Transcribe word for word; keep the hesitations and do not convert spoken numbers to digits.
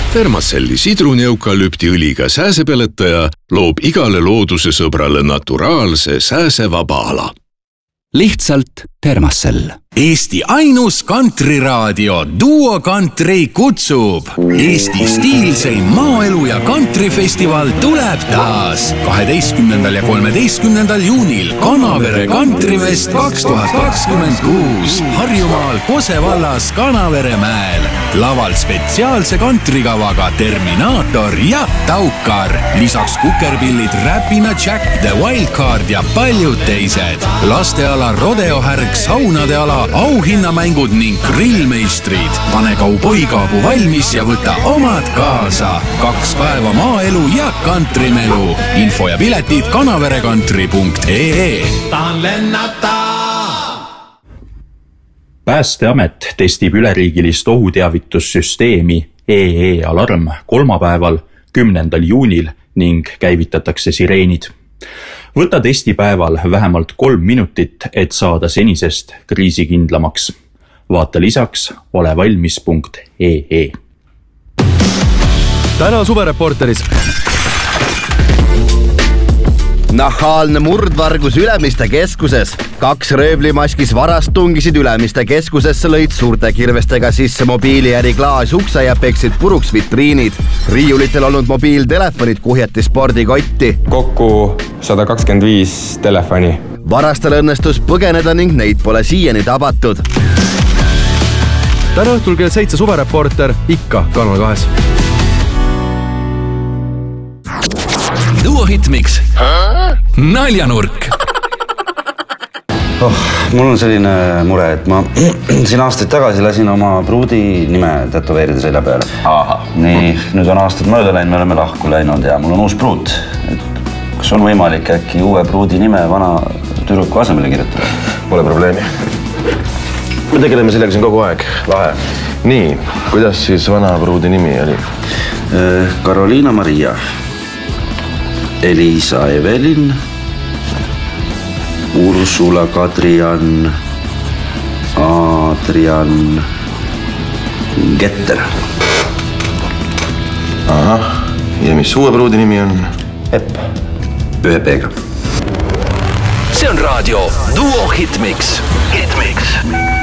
Thermacelli sidruni-eukalüptiõliga sääsepeletaja loob igale looduse sõbrale naturaalse sääsevaba ala. Lihtsalt Thermacell. Eesti ainus kantriraadio Duo Country kutsub. Eesti stiilseim maaelu ja kantrifestival tuleb taas. kaheteistkümnendal ja kolmeteistkümnendal juunil Kanavere Kantrifest kaks tuhat kakskümmend kuus. Harjumaal Kose vallas Kanavere mäel. Laval spetsiaalse kantrikavaga Terminaator ja Taukar. Lisaks kukerpillid Räpina Jack, The Wildcard ja paljud teised. Lasteala rodeohärg, saunade ala, auhinnamängud ning grillmeistrid. Pane kauboikaabu valmis ja võta omad kaasa. Kaks päeva maaelu ja kantrimelu. Info ja piletid kanaverekantri punkt ee. Tahan lennata! Päästeamet testib üleriigilist ohuteavitussüsteemi E E Alarm kolmapäeval, kümnendal juunil ning käivitatakse sireenid. Võta testipäeval vähemalt kolm minutit, et saada senisest kriisikindlamaks. Vaata lisaks olevalmis punkt ee. Täna suvereporteris. Nahaalne murdvargus Ülemiste keskuses. Kaks röövlimaskis varast tungisid Ülemiste keskusesse, lõid suurte kirvestega sisse mobiiliäri klaasukse ja peksid puruks vitriinid. Riiulitel olnud mobiiltelefonid kuhjati spordikotti. Kokku sada kakskümmend viis telefoni. Varastel õnnestus põgeneda ning neid pole siiani tabatud. Täna õhtul kell seitse suvereporter ikka Kanal kahes. Duo Hitmix. Naljanurk. Oh, mul on selline mure, et ma siin aastaid tagasi lasin oma pruudi nime tätoveerida selja peale. Aha. Nii, nüüd on aastad mööda läinud, me oleme lahku läinud ja mul on uus pruut. Kas on võimalik äkki uue pruudi nime vana tüdruku asemele kirjutada? Pole probleemi. Me tegeleme sellega siin kogu aeg. Lahe. Nii, kuidas siis vana pruudi nimi oli? Karoliina Maria, Elisa Evelin, Ursula Kadrian, Adrian Getter. Aha, ja mis uue pruudi nimi on? Epp, ühe peega. See on raadio Duo Hitmix. Hitmix.